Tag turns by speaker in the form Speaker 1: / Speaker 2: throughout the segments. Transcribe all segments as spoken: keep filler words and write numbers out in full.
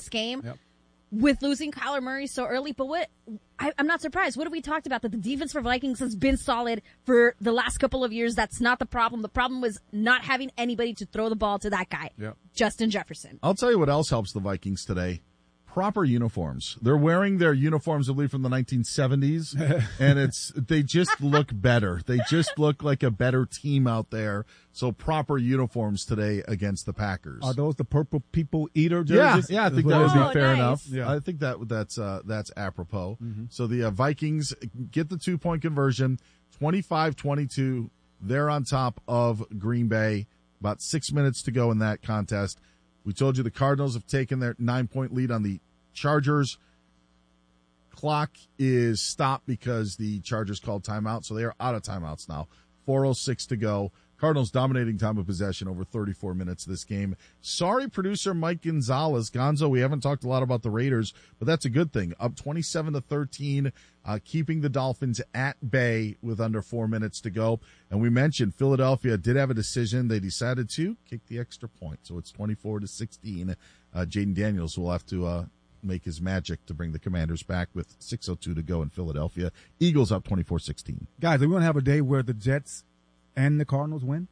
Speaker 1: this game.
Speaker 2: Yep.
Speaker 1: With losing Kyler Murray so early, but what I, I'm not surprised. What have we talked about? That the defense for Vikings has been solid for the last couple of years. That's not the problem. The problem was not having anybody to throw the ball to that guy,
Speaker 2: yep.
Speaker 1: Justin Jefferson.
Speaker 3: I'll tell you what else helps the Vikings today. Proper uniforms. They're wearing their uniforms, I believe, from the nineteen seventies, and it's they just look better. They just look like a better team out there. So proper uniforms today against the Packers.
Speaker 2: Are those the purple people eater
Speaker 3: Yeah,
Speaker 2: jerseys?
Speaker 3: yeah, I think
Speaker 2: That's
Speaker 3: that
Speaker 2: what
Speaker 3: would
Speaker 2: it
Speaker 3: be
Speaker 2: is.
Speaker 3: fair
Speaker 1: Oh,
Speaker 3: enough.
Speaker 1: nice.
Speaker 2: Yeah.
Speaker 3: I think that that's uh, that's apropos.
Speaker 2: Mm-hmm.
Speaker 3: So the uh, Vikings get the two-point conversion, twenty-five twenty-two. They're on top of Green Bay. About six minutes to go in that contest. We told you the Cardinals have taken their nine-point lead on the Chargers. Clock is stopped because the Chargers called timeout, so they are out of timeouts now. four oh six to go. Cardinals dominating time of possession over thirty-four minutes this game. Sorry, producer Mike Gonzalez. Gonzo, we haven't talked a lot about the Raiders, but that's a good thing. Up twenty-seven to thirteen, uh, keeping the Dolphins at bay with under four minutes to go. And we mentioned Philadelphia did have a decision. They decided to kick the extra point, so it's twenty-four to sixteen. Uh, Jaden Daniels will have to uh, make his magic to bring the Commanders back with six oh two to go in Philadelphia. Eagles up twenty-four sixteen.
Speaker 2: Guys, are we going to have a day where the Jets and the Cardinals win?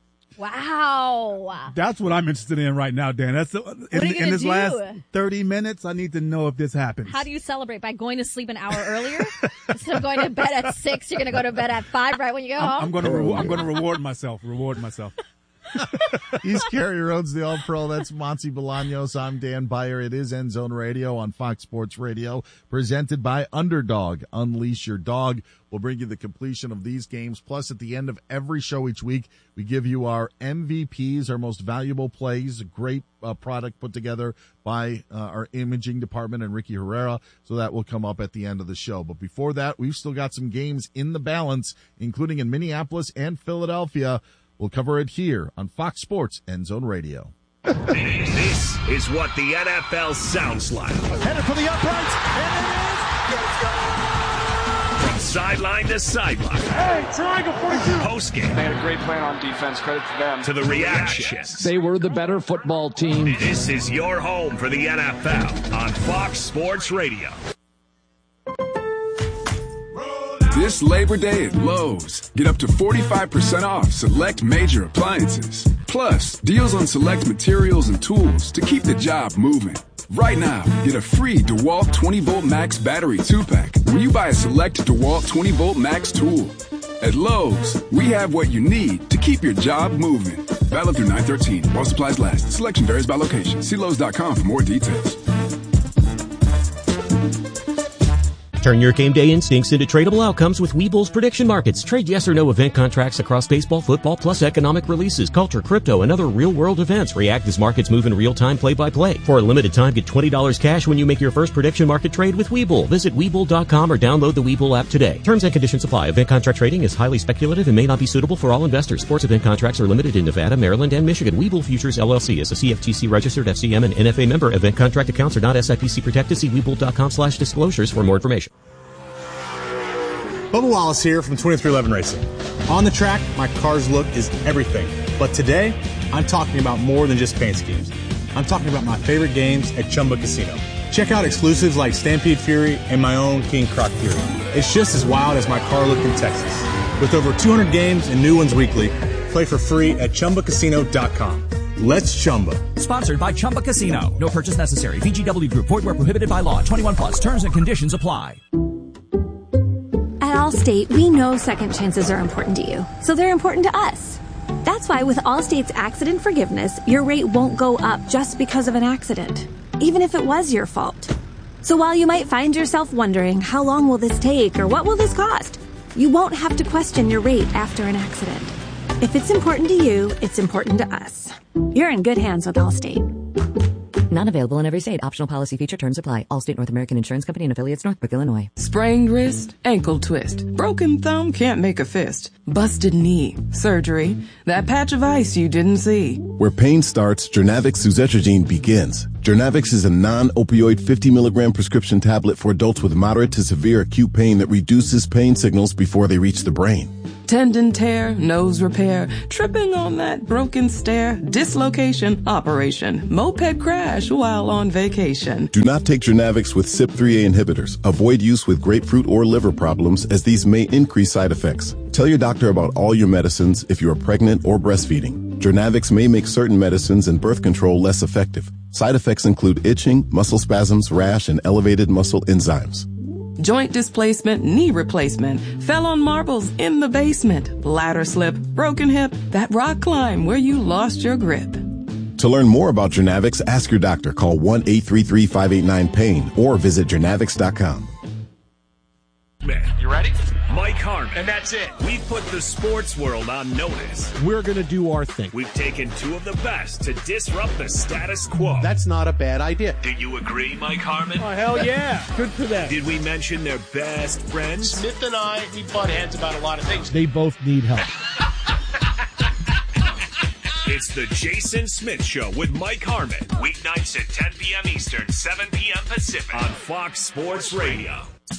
Speaker 1: Wow.
Speaker 2: That's what I'm interested in right now, Dan. That's the, in,
Speaker 1: are you
Speaker 2: in
Speaker 1: gonna
Speaker 2: this
Speaker 1: do?
Speaker 2: last thirty minutes, I need to know if this happens.
Speaker 1: How do you celebrate? By going to sleep an hour earlier? Instead of going to bed at six, you're going to go to bed at five right when you go home?
Speaker 2: I'm, I'm going to re- I'm going to reward myself. Reward myself.
Speaker 3: He's Kerry Rhodes, the All-Pro. That's Monty Bolaños. I'm Dan Beyer. It is End Zone Radio on Fox Sports Radio, presented by Underdog. Unleash your dog. We'll bring you the completion of these games. Plus, at the end of every show each week, we give you our M V Ps, our most valuable plays. A great uh, product put together by uh, our imaging department and Ricky Herrera. So that will come up at the end of the show. But before that, we've still got some games in the balance, including in Minneapolis and Philadelphia. We'll cover it here on Fox Sports End Zone Radio.
Speaker 4: This is what the N F L sounds like.
Speaker 5: Headed for the uprights, and it is.
Speaker 4: From sideline to sideline.
Speaker 5: Hey, triangle forty-two.
Speaker 4: Postgame.
Speaker 6: They had a great plan on defense. Credit to them.
Speaker 4: To the reactions.
Speaker 7: They were the better football team.
Speaker 4: This is your home for the N F L on Fox Sports Radio.
Speaker 8: This Labor Day at Lowe's, get up to forty-five percent off select major appliances. Plus, deals on select materials and tools to keep the job moving. Right now, get a free DeWalt twenty volt Max battery two pack when you buy a select DeWalt twenty volt Max tool. At Lowe's, we have what you need to keep your job moving. Valid through nine thirteen while supplies last. Selection varies by location. See Lowe's dot com for more details.
Speaker 9: Turn your game day instincts into tradable outcomes with Webull's prediction markets. Trade yes or no event contracts across baseball, football, plus economic releases, culture, crypto, and other real-world events. React as markets move in real time, play-by-play. For a limited time, get twenty dollars cash when you make your first prediction market trade with Webull. Visit Webull dot com or download the Webull app today. Terms and conditions apply. Event contract trading is highly speculative and may not be suitable for all investors. Sports event contracts are limited in Nevada, Maryland, and Michigan. Webull Futures, L L C is a C F T C registered F C M and N F A member. Event contract accounts are not S I P C protected. See Webull dot com slash disclosures for more information.
Speaker 10: Bubba Wallace here from twenty-three eleven Racing. On the track, my car's look is everything. But today, I'm talking about more than just paint schemes. I'm talking about my favorite games at Chumba Casino. Check out exclusives like Stampede Fury and my own King Croc Fury. It's just as wild as my car look in Texas. With over two hundred games and new ones weekly, play for free at Chumba Casino dot com. Let's Chumba.
Speaker 11: Sponsored by Chumba Casino. No purchase necessary. V G W Group. Void where prohibited by law. twenty-one plus. Terms and conditions apply.
Speaker 12: At Allstate, we know second chances are important to you, so they're important to us. That's why with Allstate's accident forgiveness, your rate won't go up just because of an accident, even if it was your fault. So while you might find yourself wondering, how long will this take or what will this cost? You won't have to question your rate after an accident. If it's important to you, it's important to us. You're in good hands with Allstate.
Speaker 13: Not available in every state. Optional policy feature terms apply. Allstate North American Insurance Company and affiliates, Northbrook, Illinois.
Speaker 14: Sprained wrist, ankle twist, broken thumb, can't make a fist, busted knee, surgery, that patch of ice you didn't see.
Speaker 15: Where pain starts, Jernavix suzetrigine begins. Jernavix is a non-opioid fifty milligram prescription tablet for adults with moderate to severe acute pain that reduces pain signals before they reach the brain.
Speaker 14: Tendon tear, nose repair, tripping on that broken stair, dislocation, operation, moped crash while on vacation.
Speaker 15: Do not take Jernavix with C Y P three A inhibitors. Avoid use with grapefruit or liver problems, as these may increase side effects. Tell your doctor about all your medicines if you are pregnant or breastfeeding. Jernavix may make certain medicines and birth control less effective. Side effects include itching, muscle spasms, rash, and elevated muscle enzymes.
Speaker 14: Joint displacement, knee replacement, fell on marbles in the basement, ladder slip, broken hip, that rock climb where you lost your grip.
Speaker 15: To learn more about Jernavix, ask your doctor. Call one eight three three, five eight nine, pain or visit jernavix dot com.
Speaker 4: You ready? Mike Harmon. And that's it. We put the sports world on notice.
Speaker 16: We're going to do our thing.
Speaker 4: We've taken two of the best to disrupt the status quo.
Speaker 16: That's not a bad idea.
Speaker 4: Do you agree, Mike Harmon?
Speaker 16: Oh, hell yeah. Good for them.
Speaker 4: Did we mention their best friends?
Speaker 17: Smith and I, we butt heads about a lot of things.
Speaker 2: They both need help.
Speaker 4: It's the Jason Smith Show with Mike Harmon. Weeknights at ten p.m. Eastern, seven p.m. Pacific on Fox Sports Radio.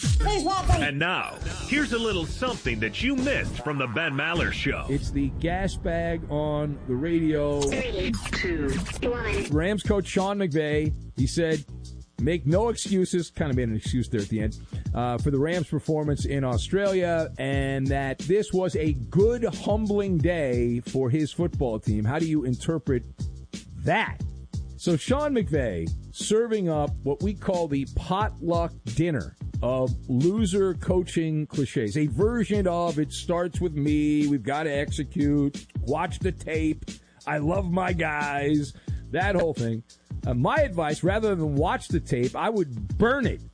Speaker 4: And now, here's a little something that you missed from the Ben Maller Show.
Speaker 18: It's the gas bag on the radio.
Speaker 19: Three, two, one.
Speaker 18: Rams coach Sean McVay, he said, make no excuses, kind of made an excuse there at the end, uh, for the Rams' performance in Australia, and that this was a good, humbling day for his football team. How do you interpret that? So Sean McVay serving up what we call the potluck dinner of loser coaching cliches, a version of it starts with me, we've got to execute, watch the tape, I love my guys, that whole thing. Uh, my advice, rather than watch the tape, I would burn it.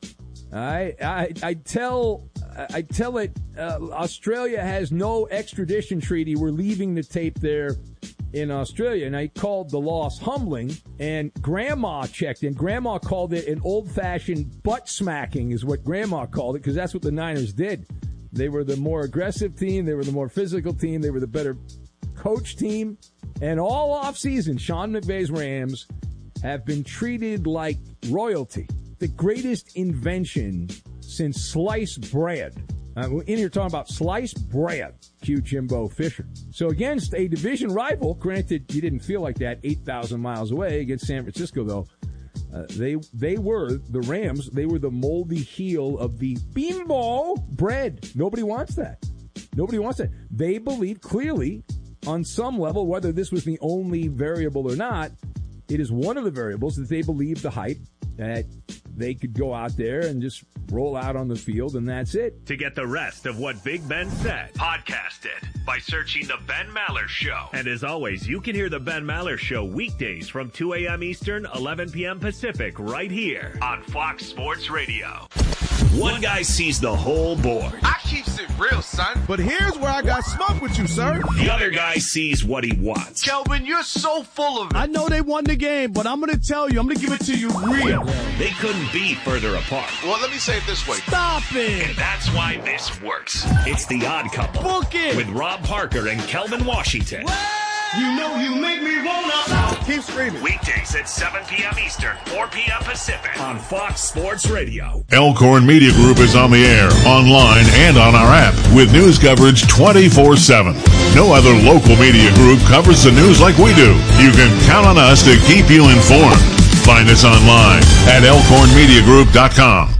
Speaker 18: I I, I tell I tell it uh, Australia has no extradition treaty. We're leaving the tape there in Australia, and I called the loss humbling, and Grandma checked in. Grandma called it an old-fashioned butt smacking is what Grandma called it, because that's what the Niners did. They were the more aggressive team. They were the more physical team. They were the better coach team. And all offseason, Sean McVay's Rams have been treated like royalty. The greatest invention since sliced bread. Uh, in here talking about sliced bread, cue Jimbo Fisher. So against a division rival, granted you didn't feel like that eight thousand miles away against San Francisco, though, uh, they they were, the Rams, they were the moldy heel of the bimbo bread. Nobody wants that. Nobody wants that. They believe clearly on some level, whether this was the only variable or not, it is one of the variables that they believe the hype that they could go out there and just roll out on the field, and that's it.
Speaker 4: To get the rest of what Big Ben said, podcast it by searching The Ben Maller Show. And as always, you can hear The Ben Maller Show weekdays from two a.m. Eastern, eleven p.m. Pacific, right here on Fox Sports Radio. One guy sees the whole board.
Speaker 20: I keeps it real, son.
Speaker 21: But here's where I got smoke with you, sir.
Speaker 4: The other guy sees what he wants.
Speaker 20: Kelvin, you're so full of it.
Speaker 21: I know they won the game, but I'm going to tell you, I'm going to give it to you real.
Speaker 4: They couldn't be further apart.
Speaker 20: Well, let me say it this way.
Speaker 21: Stop it.
Speaker 4: And that's why this works. It's The Odd Couple.
Speaker 21: Book it.
Speaker 4: With Rob Parker and Kelvin Washington.
Speaker 21: You know you make me wanna. Keep screaming.
Speaker 4: Weekdays at seven p.m. Eastern, four p.m. Pacific on Fox Sports Radio.
Speaker 22: Elkhorn Media Group is on the air, online, and on our app with news coverage twenty-four seven. No other local media group covers the news like we do. You can count on us to keep you informed. Find us online at elkhorn media group dot com.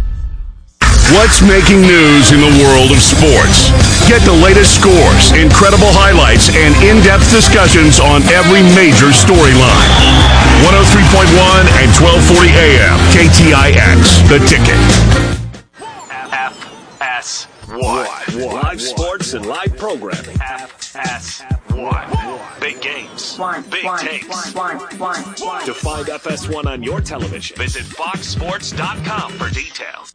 Speaker 4: What's making news in the world of sports? Get the latest scores, incredible highlights, and in-depth discussions on every major storyline. one oh three point one and twelve forty A M, K T I X, The Ticket. F S one. Live sports and live programming. F S one. Big games. Big takes. To find F S one on your television, visit fox sports dot com for details.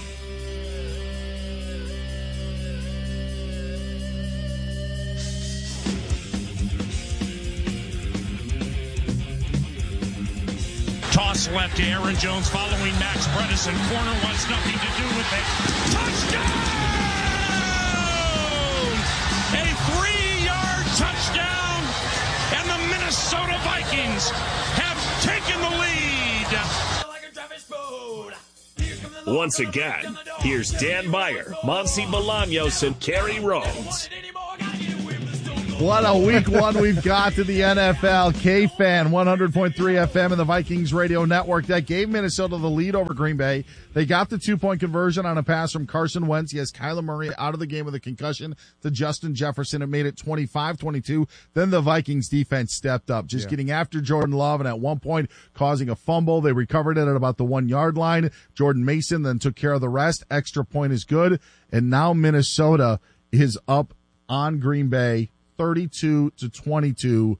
Speaker 23: Toss left to Aaron Jones following Max Bredesen. Corner wants nothing to do with it. Touchdown! A three-yard touchdown, and the Minnesota Vikings have taken the lead.
Speaker 4: Once again, here's Dan Beyer, Monty Bolaños, and Kerry Rhodes.
Speaker 1: What a week one we've got to the N F L. K-Fan, one hundred point three F M and the Vikings Radio Network. That gave Minnesota the lead over Green Bay. They got the two-point conversion on a pass from Carson Wentz. He has Kyler Murray out of the game with a concussion to Justin Jefferson. It made it twenty-five twenty-two. Then the Vikings defense stepped up, just yeah. getting after Jordan Love, and at one point causing a fumble. They recovered it at about the one-yard line. Jordan Mason then took care of the rest. Extra point is good. And now Minnesota is up on Green Bay thirty-two to twenty-two,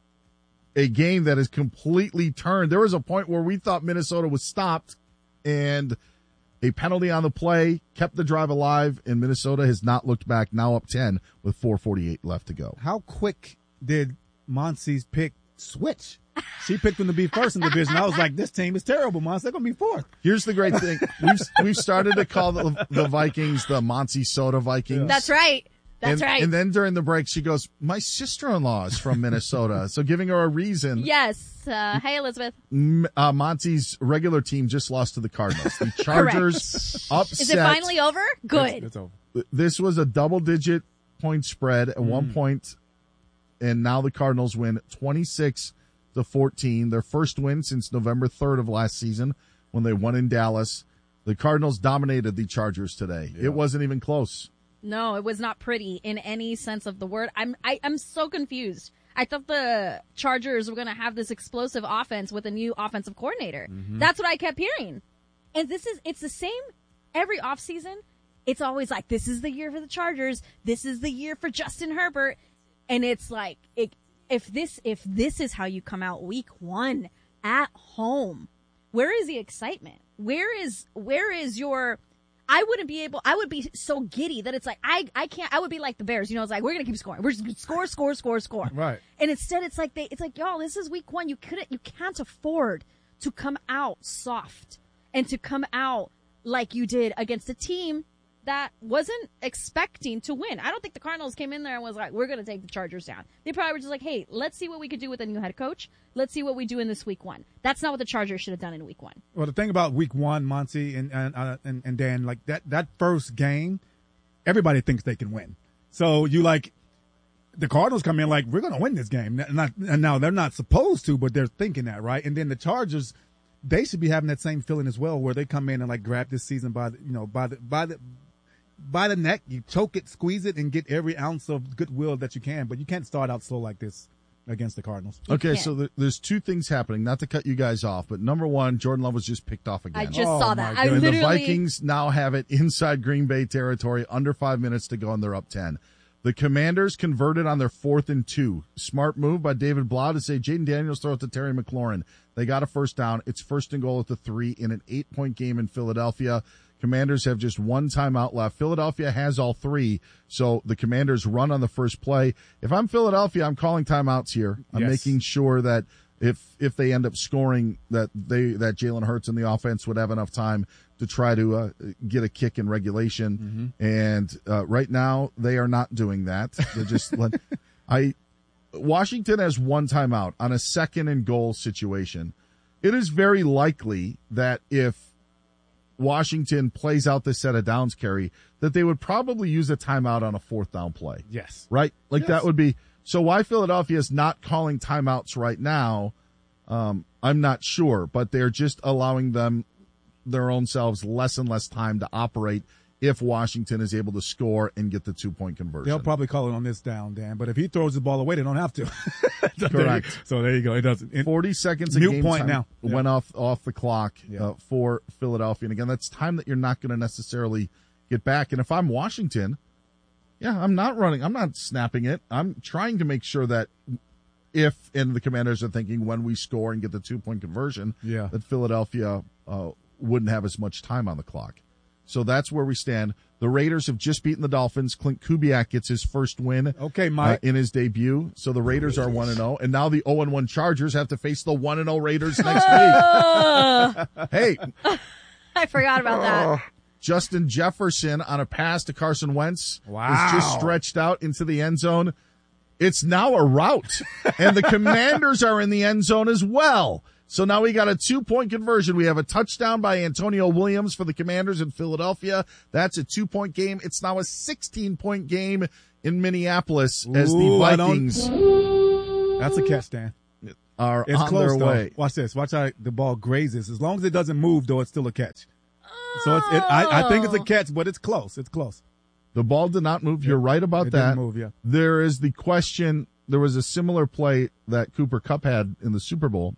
Speaker 1: a game that is completely turned. There was a point where we thought Minnesota was stopped, and a penalty on the play kept the drive alive, and Minnesota has not looked back, now up ten with four forty-eight left to go.
Speaker 2: How quick did Monsi's pick switch? She picked them to be first in the division. I was like, this team is terrible, Monty. They're going to be fourth.
Speaker 1: Here's the great thing. We've, we've started to call the, the Vikings the Monty Soda Vikings.
Speaker 3: That's right. That's
Speaker 1: and,
Speaker 3: right.
Speaker 1: And then during the break, she goes, my sister-in-law is from Minnesota. So giving her a reason.
Speaker 3: Yes. Uh, hey, Elizabeth.
Speaker 1: M- uh, Monty's regular team just lost to the Cardinals. The Chargers upset.
Speaker 3: Is it finally over? Good.
Speaker 2: It's, it's over.
Speaker 1: This was a double-digit point spread at mm. one point, and now the Cardinals win twenty-six to fourteen. Their first win since November third of last season when they won in Dallas. The Cardinals dominated the Chargers today. Yeah. It wasn't even close.
Speaker 3: No, it was not pretty in any sense of the word. I'm I, I'm so confused. I thought the Chargers were going to have this explosive offense with a new offensive coordinator. Mm-hmm. That's what I kept hearing. And this is it's the same every offseason. It's always like, this is the year for the Chargers. This is the year for Justin Herbert. And it's like, it, if this if this is how you come out week one at home, where is the excitement? Where is where is your I wouldn't be able, I would be so giddy that it's like, I, I can't, I would be like the Bears, you know, it's like, we're going to keep scoring. We're just going to score, score, score, score.
Speaker 2: Right.
Speaker 3: And instead it's like, they, it's like, y'all, this is week one. You couldn't, you can't afford to come out soft and to come out like you did against a team that wasn't expecting to win. I don't think the Cardinals came in there and was like, we're going to take the Chargers down. They probably were just like, hey, let's see what we could do with a new head coach. Let's see what we do in this week one. That's not what the Chargers should have done in week one.
Speaker 2: Well, the thing about week one, Monty and and, uh, and and Dan, like that, that first game, everybody thinks they can win. So you like, the Cardinals come in like, we're going to win this game. Not, and now they're not supposed to, but they're thinking that, right? And then the Chargers, they should be having that same feeling as well, where they come in and like grab this season by the, you know, by the, by the, by the neck, you choke it, squeeze it, and get every ounce of goodwill that you can. But you can't start out slow like this against the Cardinals.
Speaker 1: Okay, so th- there's two things happening. Not to cut you guys off, but number one, Jordan Love was just picked off again.
Speaker 3: I just
Speaker 1: oh,
Speaker 3: saw that. I
Speaker 1: and
Speaker 3: literally...
Speaker 1: the Vikings now have it inside Green Bay territory, under five minutes to go, and they're up ten. The Commanders converted on their fourth and two. Smart move by David Blau to say Jaden Daniels throw it to Terry McLaurin. They got a first down. It's first and goal at the three in an eight-point game in Philadelphia. Commanders have just one timeout left. Philadelphia has all three, so the Commanders run on the first play. If I'm Philadelphia, I'm calling timeouts here. I'm
Speaker 2: yes.
Speaker 1: making sure that if if they end up scoring, that they that Jalen Hurts and the offense would have enough time to try to uh, get a kick in regulation. Mm-hmm. And uh, right now, they are not doing that. They're just let, I Washington has one timeout on a second and goal situation. It is very likely that if Washington plays out this set of downs carry, that they would probably use a timeout on a fourth down play.
Speaker 2: Yes.
Speaker 1: Right? Like
Speaker 2: yes.
Speaker 1: that would be, so why Philadelphia is not calling timeouts right now, um, I'm not sure, but they're just allowing them, their own selves, less and less time to operate if Washington is able to score and get the two-point conversion.
Speaker 2: They'll probably call it on this down, Dan, but if he throws the ball away, they don't have to. so
Speaker 1: Correct.
Speaker 2: There, so there you go. It doesn't. It,
Speaker 1: forty seconds of
Speaker 2: new
Speaker 1: game
Speaker 2: point
Speaker 1: time
Speaker 2: now.
Speaker 1: went
Speaker 2: yeah.
Speaker 1: off off the clock
Speaker 2: yeah.
Speaker 1: uh, for Philadelphia. And again, that's time that you're not going to necessarily get back. And if I'm Washington, yeah, I'm not running. I'm not snapping it. I'm trying to make sure that if, and the Commanders are thinking when we score and get the two-point conversion,
Speaker 2: yeah.
Speaker 1: that Philadelphia uh, wouldn't have as much time on the clock. So that's where we stand. The Raiders have just beaten the Dolphins. Clint Kubiak gets his first win
Speaker 2: okay, Mike.
Speaker 1: Uh, in his debut. So the Raiders are one and oh. And now the oh and one Chargers have to face the one and oh Raiders next week. Hey.
Speaker 3: I forgot about that.
Speaker 1: Justin Jefferson on a pass to Carson Wentz
Speaker 2: wow.
Speaker 1: is just stretched out into the end zone. It's now a rout. And the Commanders are in the end zone as well. So now we got a two-point conversion. We have a touchdown by Antonio Williams for the Commanders in Philadelphia. That's a two-point game. It's now a sixteen-point game in Minneapolis as the
Speaker 2: Ooh, I don't-
Speaker 1: Vikings
Speaker 2: That's a catch, Dan.
Speaker 1: are
Speaker 2: It's
Speaker 1: on
Speaker 2: close,
Speaker 1: their
Speaker 2: though.
Speaker 1: way.
Speaker 2: Watch this. Watch how the ball grazes. As long as it doesn't move, though, it's still a catch. So it's, it, I, I think it's a catch, but it's close. It's close.
Speaker 1: The ball did not move. You're right about
Speaker 2: It
Speaker 1: that.
Speaker 2: didn't move, yeah.
Speaker 1: There is the question. There was a similar play that Cooper Kupp had in the Super Bowl.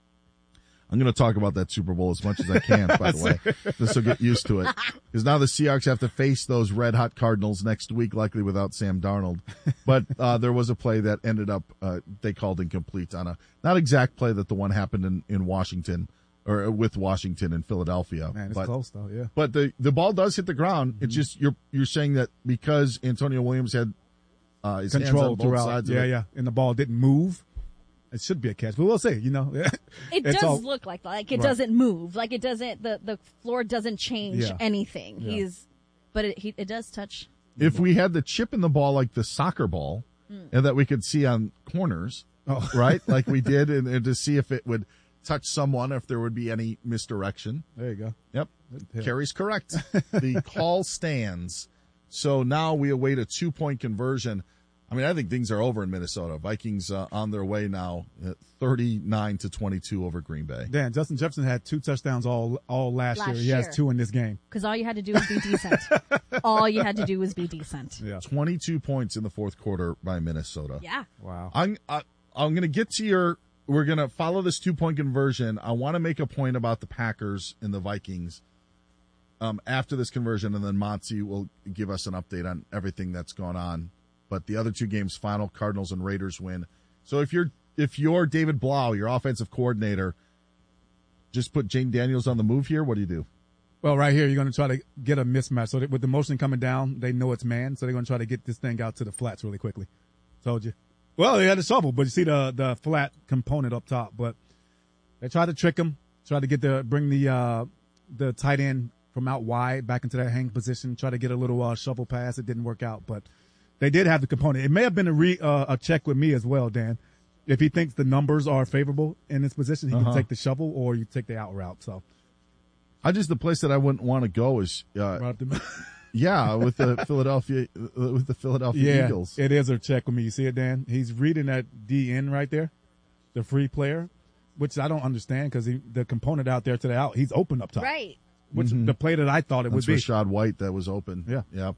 Speaker 1: I'm going to talk about that Super Bowl as much as I can, by the way. This will get used to it. Because now the Seahawks have to face those red-hot Cardinals next week, likely without Sam Darnold. But uh, there was a play that ended up, uh, they called incomplete on a, not exact play that the one happened in, in Washington, or with Washington and Philadelphia.
Speaker 2: Man, it's
Speaker 1: but,
Speaker 2: close, though, yeah.
Speaker 1: But the, the ball does hit the ground. It's just, you're you're saying that because Antonio Williams had uh, his hands
Speaker 2: Control
Speaker 1: on both
Speaker 2: throughout.
Speaker 1: sides of
Speaker 2: Yeah,
Speaker 1: it.
Speaker 2: yeah. And the ball didn't move. It should be a catch, but we'll see, you know.
Speaker 3: It
Speaker 2: It's
Speaker 3: does
Speaker 2: all-
Speaker 3: look like that. Like it
Speaker 2: Right.
Speaker 3: doesn't move. Like it doesn't. The, the floor doesn't change
Speaker 1: Yeah.
Speaker 3: anything.
Speaker 1: Yeah.
Speaker 3: He's, but it he, it does touch.
Speaker 1: If we had the chip in the ball like the soccer ball,
Speaker 3: Mm.
Speaker 1: and that we could see on corners,
Speaker 2: Oh.
Speaker 1: right? Like we did, and, and to see if it would touch someone, if there would be any misdirection.
Speaker 2: There you go.
Speaker 1: Yep.
Speaker 2: Yeah.
Speaker 1: Carrie's correct. The call stands. So now we await a two-point conversion. I mean, I think things are over in Minnesota. Vikings uh, on their way now, at thirty-nine to twenty-two over Green Bay.
Speaker 2: Dan, Justin Jefferson had two touchdowns all all last,
Speaker 3: Last
Speaker 2: year. He
Speaker 3: year.
Speaker 2: has two in this game.
Speaker 3: Because all you had to do was be decent. All you had to do was be decent.
Speaker 2: Yeah.
Speaker 1: twenty-two points in the fourth quarter by Minnesota.
Speaker 3: Yeah.
Speaker 2: Wow.
Speaker 1: I'm I, I'm going to get to your. We're going to follow this two point conversion. I want to make a point about the Packers and the Vikings um, after this conversion, and then Monty will give us an update on everything that's gone on. But the other two games, final Cardinals and Raiders win. So if you're if you're David Blau, your offensive coordinator, just put Jane Daniels on the move here. What do you do?
Speaker 2: Well, right here, you're going to try to get a mismatch. So that with the motion coming down, they know it's man, so they're going to try to get this thing out to the flats really quickly. Told you. Well, they had a shovel, but you see the the flat component up top. But they tried to trick him, tried to get the bring the uh, the tight end from out wide back into that hang position, try to get a little uh, shovel pass. It didn't work out, but they did have the component. It may have been a re, uh, a check with me as well, Dan. If he thinks the numbers are favorable in this position, he
Speaker 1: Uh-huh.
Speaker 2: can take the shovel or you take the out route. So
Speaker 1: I just the place that I wouldn't want to go is uh,
Speaker 2: right up the
Speaker 1: yeah with the Philadelphia with the Philadelphia
Speaker 2: yeah,
Speaker 1: Eagles.
Speaker 2: it is a check with me. You see it, Dan? He's reading that D N right there, the free player, which I don't understand because the component out there to the out, he's open up top.
Speaker 3: Right.
Speaker 2: Which
Speaker 1: Mhm.
Speaker 2: the play that I thought it
Speaker 1: That's
Speaker 2: would be.
Speaker 1: Rashad White that was open.
Speaker 2: Yeah.
Speaker 1: Yep.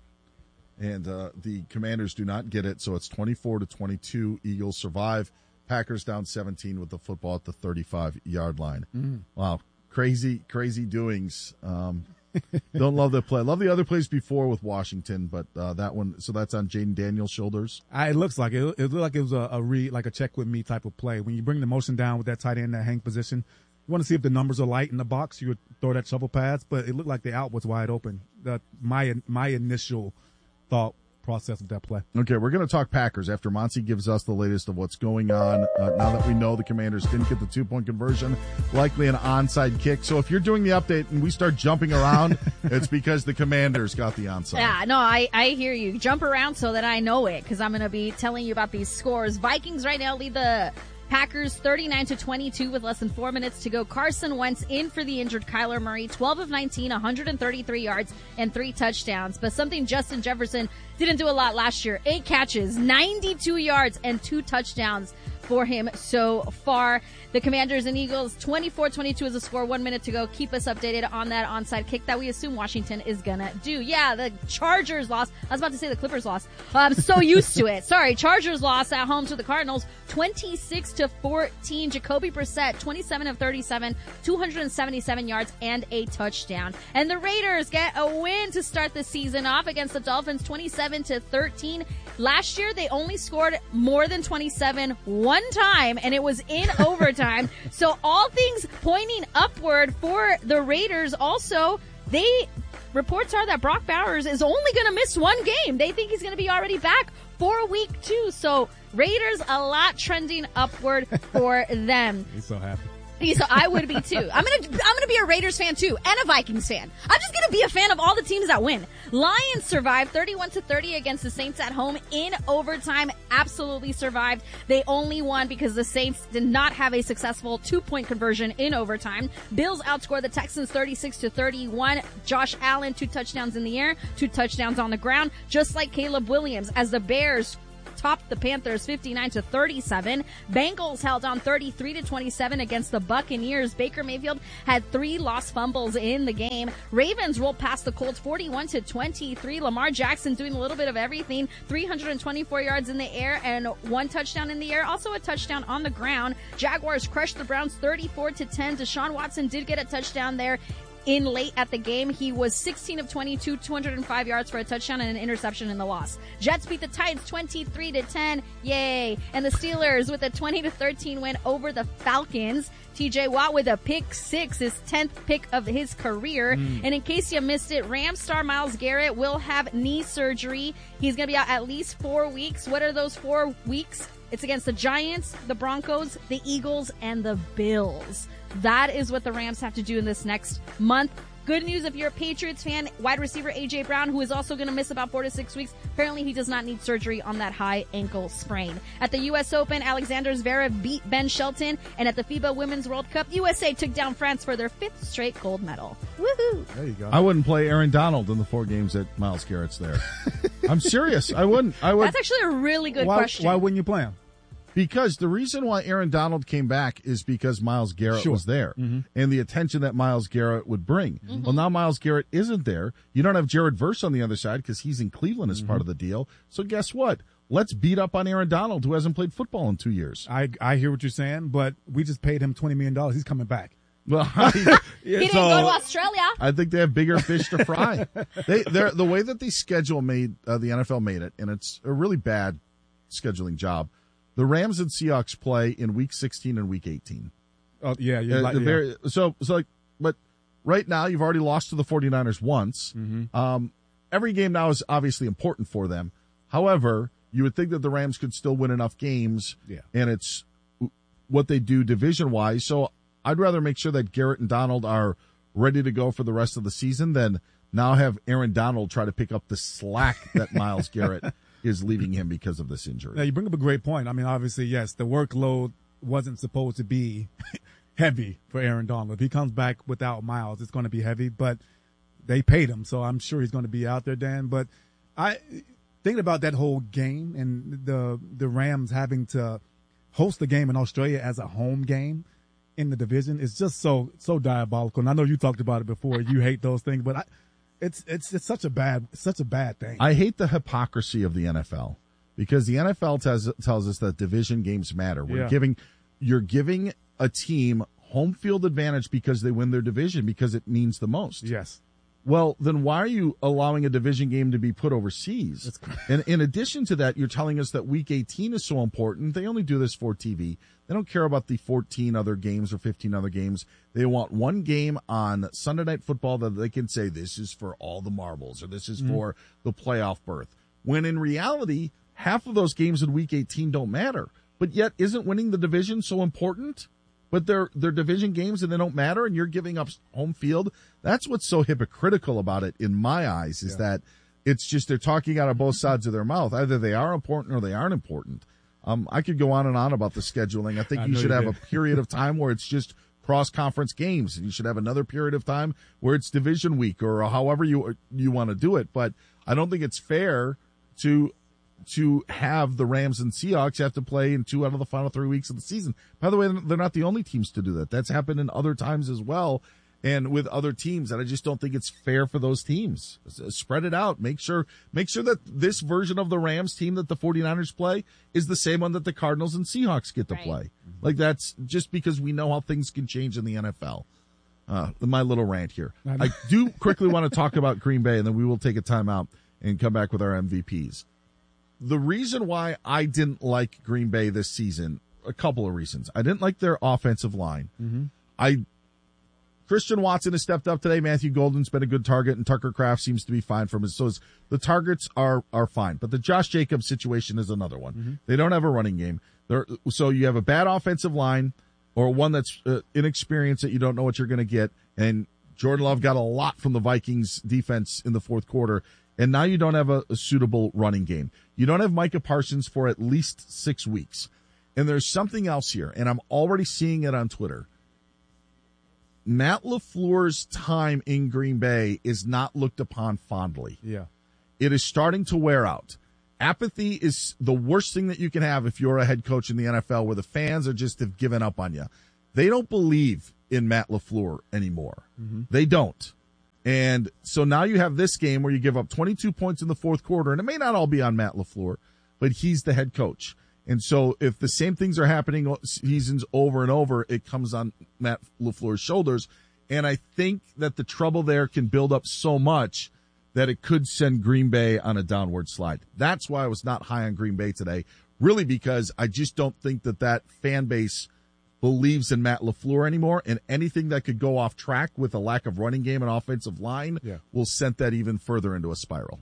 Speaker 1: And uh, the Commanders do not get it, so it's twenty-four to twenty-two. Eagles survive. Packers down seventeen with the football at the thirty-five yard line.
Speaker 2: Mm.
Speaker 1: Wow, crazy, crazy doings. Um, don't love that play. Love the other plays before with Washington, but uh, that one. So that's on Jaden Daniels' shoulders.
Speaker 2: I, it looks like it. It looked like it was a, a read, like a check with me type of play. When you bring the motion down with that tight end, that hang position, you want to see if the numbers are light in the box. You would throw that shovel pass, but it looked like the out was wide open. That my my initial thought process of that play.
Speaker 1: Okay, we're going to talk Packers after Monty gives us the latest of what's going on. Uh, now that we know the Commanders didn't get the two-point conversion, likely an onside kick. So if you're doing the update and we start jumping around, it's because the Commanders got the onside.
Speaker 3: Yeah, no, I, I hear you. Jump around so that I know it because I'm going to be telling you about these scores. Vikings right now lead the Packers thirty-nine to twenty-two with less than four minutes to go. Carson Wentz in for the injured Kyler Murray, twelve of nineteen, one hundred thirty-three yards and three touchdowns. But something Justin Jefferson didn't do a lot last year. Eight catches, ninety-two yards and two touchdowns for him so far. The Commanders and Eagles, twenty-four twenty-two is the score. One minute to go. Keep us updated on that onside kick that we assume Washington is gonna do. Yeah, the Chargers lost. I was about to say the Clippers lost. I'm so used to it. Sorry, Chargers lost at home to the Cardinals, twenty-six to fourteen. Jacoby Brissett, twenty-seven of thirty-seven, two hundred seventy-seven yards and a touchdown. And the Raiders get a win to start the season off against the Dolphins, twenty-seven to thirteen. Last year, they only scored more than twenty-seven one time, and it was in overtime. So all things pointing upward for the Raiders. Also, they reports are that Brock Bowers is only going to miss one game. They think he's going to be already back for week two. So Raiders, a lot trending upward for them.
Speaker 2: He's so happy.
Speaker 3: So I would be too. I'm gonna, I'm gonna be a Raiders fan too, and a Vikings fan. I'm just gonna be a fan of all the teams that win. Lions survived thirty-one to thirty against the Saints at home in overtime. Absolutely survived. They only won because the Saints did not have a successful two-point conversion in overtime. Bills outscored the Texans thirty-six to thirty-one. Josh Allen, two touchdowns in the air, two touchdowns on the ground, just like Caleb Williams, as the Bears topped the Panthers fifty-nine to thirty-seven. Bengals held on thirty-three to twenty-seven against the Buccaneers. Baker Mayfield had three lost fumbles in the game. Ravens rolled past the Colts forty-one to twenty-three. Lamar Jackson doing a little bit of everything. three hundred twenty-four yards in the air and one touchdown in the air. Also a touchdown on the ground. Jaguars crushed the Browns thirty-four to ten. Deshaun Watson did get a touchdown there in late at the game. He was sixteen of twenty-two, two hundred five yards for a touchdown and an interception in the loss. Jets beat the Titans twenty-three to ten. Yay. And the Steelers with a twenty to thirteen win over the Falcons. T J Watt with a pick six, his tenth pick of his career. Mm. And in case you missed it, Rams star Myles Garrett will have knee surgery. He's going to be out at least four weeks. What are those four weeks? It's against the Giants, the Broncos, the Eagles, and the Bills. That is what the Rams have to do in this next month. Good news if you're a Patriots fan, wide receiver A J Brown, who is also going to miss about four to six weeks. Apparently he does not need surgery on that high ankle sprain. At the U S Open, Alexander Zverev beat Ben Shelton. And at the FIBA Women's World Cup, U S A took down France for their fifth straight gold medal. Woohoo!
Speaker 2: There you go.
Speaker 1: I wouldn't play Aaron Donald in the four games that Myles Garrett's there. I'm serious. I wouldn't. I would.
Speaker 3: That's actually a really good
Speaker 2: why,
Speaker 3: question.
Speaker 2: Why wouldn't you play him?
Speaker 1: Because the reason why Aaron Donald came back is because Myles Garrett
Speaker 2: sure.
Speaker 1: was there
Speaker 2: mm-hmm.
Speaker 1: and the attention that Myles Garrett would bring. Mm-hmm. Well, now Myles Garrett isn't there. You don't have Jared Verse on the other side because he's in Cleveland as mm-hmm. part of the deal. So guess what? Let's beat up on Aaron Donald, who hasn't played football in two years.
Speaker 2: I I hear what you're saying, but we just paid him twenty million dollars. He's coming back.
Speaker 1: Well, I,
Speaker 3: he didn't so, go to Australia.
Speaker 1: I think they have bigger fish to fry. they, they're, the way that the schedule made, uh, the N F L made it, and it's a really bad scheduling job. The Rams and Seahawks play in week sixteen and week eighteen.
Speaker 2: Oh, yeah. You're
Speaker 1: uh,
Speaker 2: like, yeah.
Speaker 1: Very, so, so like, but right now you've already lost to the 49ers once.
Speaker 2: Mm-hmm.
Speaker 1: Um, every game now is obviously important for them. However, you would think that the Rams could still win enough games,
Speaker 2: yeah.
Speaker 1: and it's what they do division-wise. So I'd rather make sure that Garrett and Donald are ready to go for the rest of the season than now have Aaron Donald try to pick up the slack that Myles Garrett is leaving him because of this injury.
Speaker 2: Yeah, you bring up a great point. I mean, obviously, yes, the workload wasn't supposed to be heavy for Aaron Donald. If he comes back without Myles, it's going to be heavy, but they paid him, so I'm sure he's going to be out there, Dan. But I thinking about that whole game and the the Rams having to host the game in Australia as a home game in the division is just so so diabolical. And I know you talked about it before. You hate those things, but I, It's it's it's such a bad such a bad thing.
Speaker 1: I hate the hypocrisy of the N F L because the N F L tells tells us that division games matter. We're
Speaker 2: yeah.
Speaker 1: giving you're giving a team home field advantage because they win their division because it means the most.
Speaker 2: Yes.
Speaker 1: Well, then why are you allowing a division game to be put overseas? And in addition to that, you're telling us that week eighteen is so important. They only do this for T V. They don't care about the fourteen other games or fifteen other games. They want one game on Sunday Night Football that they can say this is for all the marbles or this is mm-hmm. for the playoff berth. When in reality, half of those games in week eighteen don't matter. But yet, isn't winning the division so important? But they're, they're division games and they don't matter and you're giving up home field. That's what's so hypocritical about it in my eyes is yeah. that it's just they're talking out of both sides of their mouth. Either they are important or they aren't important. Um, I could go on and on about the scheduling. I think
Speaker 2: I
Speaker 1: you should
Speaker 2: you
Speaker 1: have
Speaker 2: did.
Speaker 1: a period of time where it's just cross-conference games. And you should have another period of time where it's division week or however you you want to do it. But I don't think it's fair to to have the Rams and Seahawks have to play in two out of the final three weeks of the season. By the way, they're not the only teams to do that. That's happened in other times as well and with other teams. And I just don't think it's fair for those teams. Spread it out. Make sure, make sure that this version of the Rams team that the 49ers play is the same one that the Cardinals and Seahawks get to
Speaker 3: right.
Speaker 1: play. Like that's just because we know how things can change in the N F L. Uh, my little rant here. I do quickly want to talk about Green Bay and then we will take a timeout and come back with our M V Ps. The reason why I didn't like Green Bay this season, a couple of reasons. I didn't like their offensive line.
Speaker 2: Mm-hmm.
Speaker 1: I Christian Watson has stepped up today. Matthew Golden's been a good target, and Tucker Kraft seems to be fine from his. So his, the targets are are fine. But the Josh Jacobs situation is another one.
Speaker 2: Mm-hmm.
Speaker 1: They don't have a running game. They're, so you have a bad offensive line. or one that's uh, inexperienced that you don't know what you're going to get. And Jordan Love got a lot from the Vikings defense in the fourth quarter. And now you don't have a, a suitable running game. You don't have Micah Parsons for at least six weeks. And there's something else here, and I'm already seeing it on Twitter. Matt LaFleur's time in Green Bay is not looked upon fondly.
Speaker 2: Yeah.
Speaker 1: It is starting to wear out. Apathy is the worst thing that you can have if you're a head coach in the N F L, where the fans are just have given up on you. They don't believe in Matt LaFleur anymore.
Speaker 2: Mm-hmm.
Speaker 1: They don't. And so now you have this game where you give up twenty-two points in the fourth quarter, and it may not all be on Matt LaFleur, but he's the head coach. And so if the same things are happening seasons over and over, it comes on Matt LaFleur's shoulders. And I think that the trouble there can build up so much that it could send Green Bay on a downward slide. That's why I was not high on Green Bay today, really, because I just don't think that that fan base believes in Matt LaFleur anymore, and anything that could go off track with a lack of running game and offensive line
Speaker 2: yeah.
Speaker 1: will send that even further into a spiral.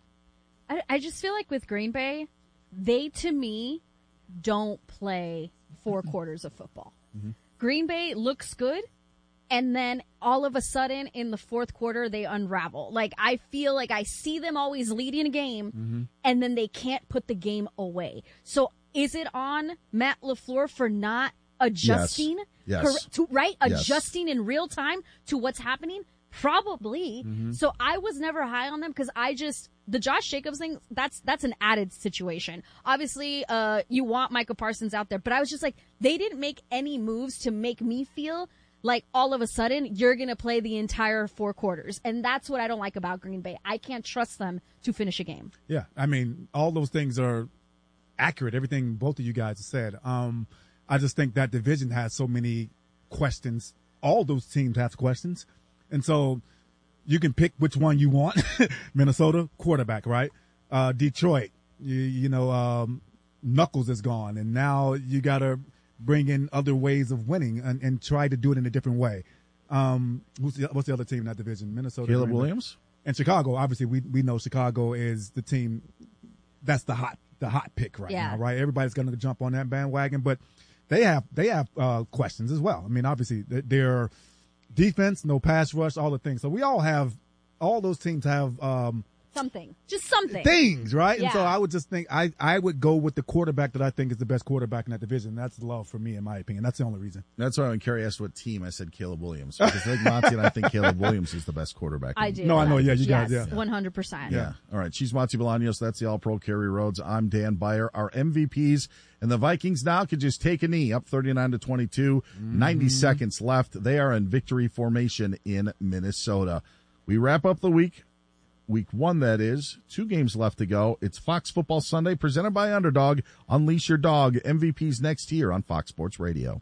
Speaker 3: I, I just feel like with Green Bay, they, to me, don't play four quarters of football.
Speaker 2: Mm-hmm.
Speaker 3: Green Bay looks good, and then all of a sudden in the fourth quarter, they unravel. Like, I feel like I see them always leading a game,
Speaker 2: mm-hmm.
Speaker 3: and then they can't put the game away. So is it on Matt LaFleur for not adjusting,
Speaker 1: yes.
Speaker 3: Yes. To, right?
Speaker 1: Yes.
Speaker 3: Adjusting in real time to what's happening? Probably.
Speaker 2: Mm-hmm.
Speaker 3: So I was never high on them because I just, the Josh Jacobs thing, that's that's an added situation. Obviously, uh, you want Micah Parsons out there, but I was just like, they didn't make any moves to make me feel like all of a sudden you're going to play the entire four quarters. And that's what I don't like about Green Bay. I can't trust them to finish a game.
Speaker 2: Yeah, I mean, all those things are accurate, everything both of you guys have said. Um, I just think that division has so many questions. All those teams have questions. And so you can pick which one you want. Minnesota, quarterback, right? Uh, Detroit, you, you know, um, Knuckles is gone. And now you got to bring in other ways of winning and, and try to do it in a different way. Um, who's the, what's the other team in that division? Minnesota.
Speaker 1: Caleb
Speaker 2: Green Bay.
Speaker 1: Williams.
Speaker 2: And Chicago. Obviously, we, we know Chicago is the team that's the hot the hot pick right
Speaker 3: Yeah.
Speaker 2: now, right? Everybody's going to jump on that bandwagon. But they have they have uh, questions as well. I mean, obviously, they're – defense, no pass rush, all the things. So we all have, all those teams have um,
Speaker 3: something, just something
Speaker 2: things, right?
Speaker 3: Yeah.
Speaker 2: And so I would just think I I would go with the quarterback that I think is the best quarterback in that division. That's Love for me, in my opinion. That's the only reason.
Speaker 1: That's why when Kerry asked what team, I said Caleb Williams, because like Monty and I think Caleb Williams is the best quarterback.
Speaker 3: I do.
Speaker 2: No, I know. Yeah, you
Speaker 3: yes,
Speaker 2: guys. Yeah,
Speaker 3: one hundred percent.
Speaker 1: Yeah. All right. She's Monty Bolaños. That's the All-Pro Kerry Rhodes. I'm Dan Beyer. Our M V Ps. And the Vikings now could just take a knee, up thirty-nine to twenty-two. Mm-hmm. ninety seconds left. They are in victory formation in Minnesota. We wrap up the week. Week one, that is. Two games left to go. It's Fox Football Sunday, presented by Underdog. Unleash your dog. M V Ps next here on Fox Sports Radio.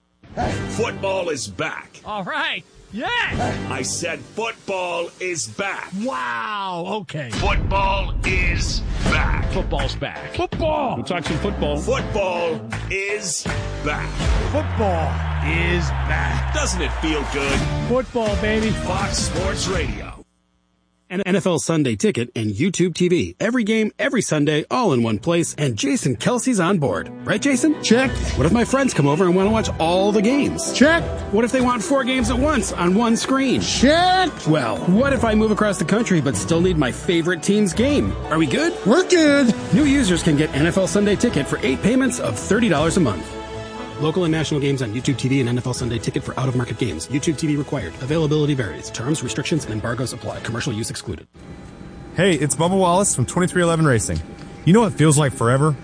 Speaker 4: Football is back.
Speaker 16: All right. Yes.
Speaker 4: I said football is back.
Speaker 16: Wow. Okay.
Speaker 4: Football is back.
Speaker 16: Football's back. Football.
Speaker 4: We'll talk some football. Football is back.
Speaker 16: Football is back.
Speaker 4: Doesn't it feel good?
Speaker 16: Football, baby.
Speaker 4: Fox Sports Radio.
Speaker 5: An N F L Sunday Ticket and YouTube T V. Every game, every Sunday, all in one place, and Jason Kelsey's on board. Right, Jason?
Speaker 21: Check.
Speaker 5: What if my friends come over and want to watch all the games?
Speaker 21: Check.
Speaker 5: What if they want four games at once on one screen?
Speaker 21: Check.
Speaker 5: Well, what if I move across the country but still need my favorite team's game? Are we good?
Speaker 21: We're good.
Speaker 5: New users can get N F L Sunday Ticket for eight payments of thirty dollars a month. Local and national games on YouTube T V and N F L Sunday Ticket for out-of-market games. YouTube T V required. Availability varies. Terms, restrictions, and embargoes apply. Commercial use excluded.
Speaker 6: Hey, it's Bubba Wallace from twenty-three eleven Racing. You know what feels like forever?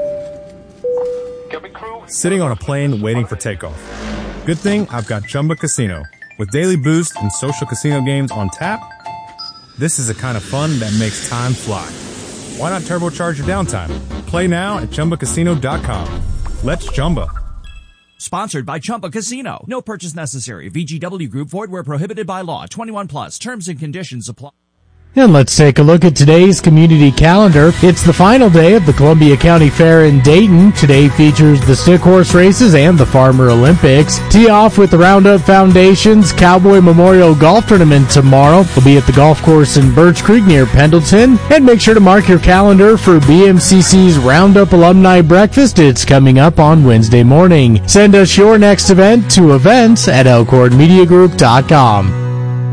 Speaker 6: Sitting on a plane waiting for takeoff. Good thing I've got Chumba Casino. With daily boost and social casino games on tap, this is the kind of fun that makes time fly. Why not turbocharge your downtime? Play now at Chumba Casino dot com. Let's Chumba.
Speaker 11: Sponsored by Chumba Casino. No purchase necessary. V G W Group. Void where prohibited by law. twenty-one plus. Terms and conditions apply.
Speaker 7: And let's take a look at today's community calendar. It's the final day of the Columbia County Fair in Dayton. Today features the stick horse races and the Farmer Olympics. Tee off with the Roundup Foundation's Cowboy Memorial Golf Tournament tomorrow. We'll be at the golf course in Birch Creek near Pendleton. And make sure to mark your calendar for B M C C's Roundup Alumni Breakfast. It's coming up on Wednesday morning. Send us your next event to events at elkhorn media group dot com.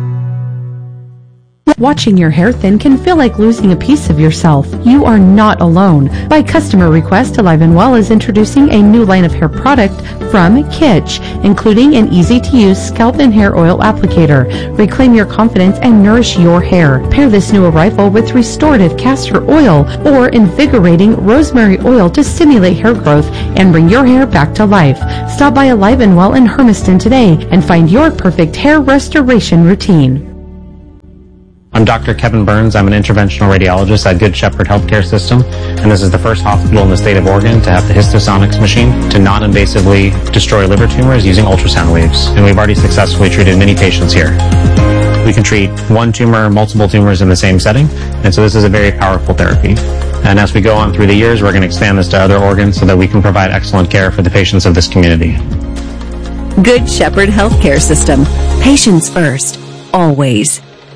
Speaker 8: Watching your hair thin can feel like losing a piece of yourself. You are not alone. By customer request, Alive and Well is introducing a new line of hair product from Kitsch, including an easy-to-use scalp and hair oil applicator. Reclaim your confidence and nourish your hair. Pair this new arrival with restorative castor oil or invigorating rosemary oil to stimulate hair growth and bring your hair back to life. Stop by Alive and Well in Hermiston today and find your perfect hair restoration routine.
Speaker 9: I'm Doctor Kevin Burns. I'm an interventional radiologist at Good Shepherd Healthcare System, and this is the first hospital in the state of Oregon to have the Histosonics machine to non-invasively destroy liver tumors using ultrasound waves, and we've already successfully treated many patients here. We can treat one tumor, multiple tumors in the same setting, and so this is a very powerful therapy. And as we go on through the years, we're going to expand this to other organs so that we can provide excellent care for the patients of this community.
Speaker 24: Good Shepherd Healthcare System. Patients first. Always.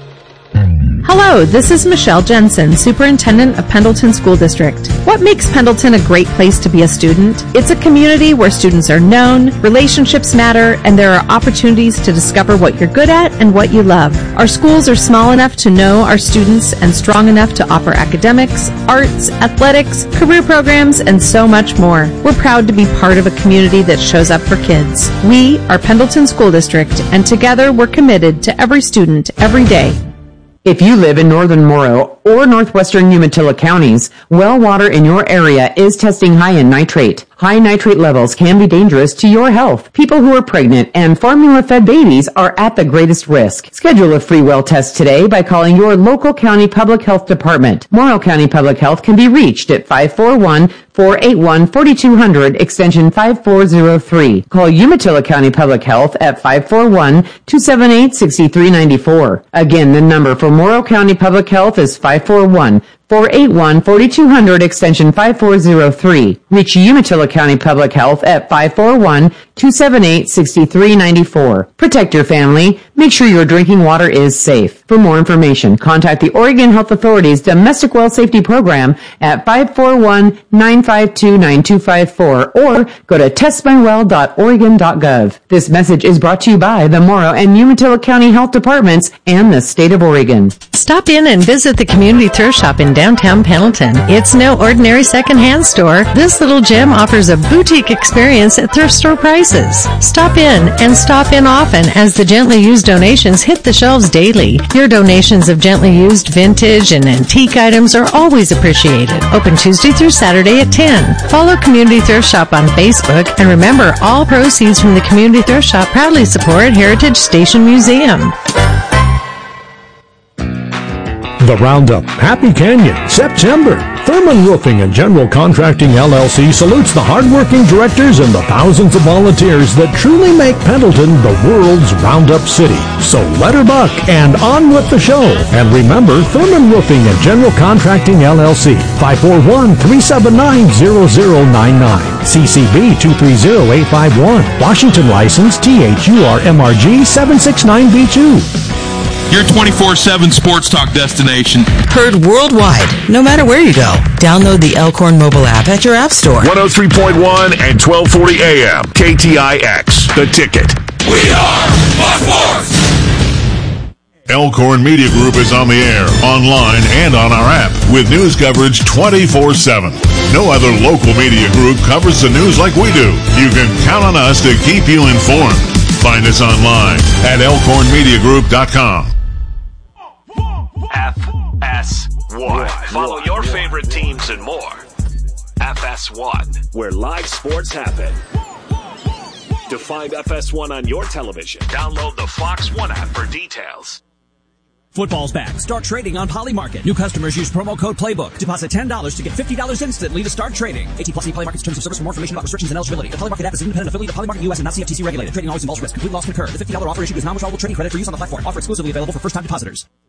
Speaker 8: Hello, this is Michelle Jensen, Superintendent of Pendleton School District. What makes Pendleton a great place to be a student? It's a community where students are known, relationships matter, and there are opportunities to discover what you're good at and what you love. Our schools are small enough to know our students and strong enough to offer academics, arts, athletics, career programs, and so much more. We're proud to be part of a community that shows up for kids. We are Pendleton School District, and together we're committed to every student every day.
Speaker 25: If you live in northern Morrow or northwestern Umatilla counties, well water in your area is testing high in nitrate. High nitrate levels can be dangerous to your health. People who are pregnant and formula-fed babies are at the greatest risk. Schedule a free well test today by calling your local county public health department. Morrow County Public Health can be reached at five four one, four eight one, four two zero zero, extension five four zero three. Call Umatilla County Public Health at five four one, two seven eight, six three nine four. Again, the number for Morrow County Public Health is five four one, four eight one, four two zero zero, extension five four zero three. Reach Umatilla County Public Health at five four one, two seven eight, six three nine four. Protect your family. Make sure your drinking water is safe. For more information, contact the Oregon Health Authority's Domestic Well Safety Program at five four one, nine five two, nine two five four or go to test my well dot oregon dot gov. This message is brought to you by the Morrow and Umatilla County Health Departments and the state of Oregon.
Speaker 8: Stop in and visit the Community Thrift Shop in downtown Pendleton. It's no ordinary secondhand store. This little gem offers a boutique experience at thrift store prices. Stop in and stop in often as the gently used donations hit the shelves daily. Your donations of gently used vintage and antique items are always appreciated. Open Tuesday through Saturday at ten. Follow Community Thrift Shop on Facebook, and remember, all proceeds from the Community Thrift Shop proudly support Heritage Station Museum.
Speaker 26: The Roundup, Happy Canyon, September. Thurman Roofing and General Contracting L L C salutes the hardworking directors and the thousands of volunteers that truly make Pendleton the world's Roundup city. So let her buck and on with the show. And remember, Thurman Roofing and General Contracting L L C, five four one, three seven nine, zero zero nine nine. C C B two three zero, eight five one. Washington license T H U R M R G seven six nine B two.
Speaker 27: Your twenty-four seven sports talk destination.
Speaker 28: Heard worldwide, no matter where you go. Download the Elkhorn mobile app at your app store.
Speaker 22: one oh three point one and twelve forty A M. K T I X, The Ticket.
Speaker 29: We are Fox Sports!
Speaker 22: Elkhorn Media Group is on the air, online, and on our app with news coverage twenty-four seven. No other local media group covers the news like we do. You can count on us to keep you informed. Find us online at elkhorn media group dot com.
Speaker 4: F S one. Follow your favorite teams and more. F S one, where live sports happen. To find F S one on your television, download the Fox One app for details.
Speaker 11: Football's back. Start trading on Polymarket. New customers use promo code PLAYBOOK. Deposit ten dollars to get fifty dollars instantly to start trading. eighteen plus Polymarket's terms of service. For more information about restrictions and eligibility. The Polymarket app is an independent affiliate of Polymarket U S and not C F T C regulated. Trading always involves risk. Complete loss concur. The fifty dollars offer issued is non-withdrawable trading credit for use on the platform. Offer exclusively available for first-time depositors.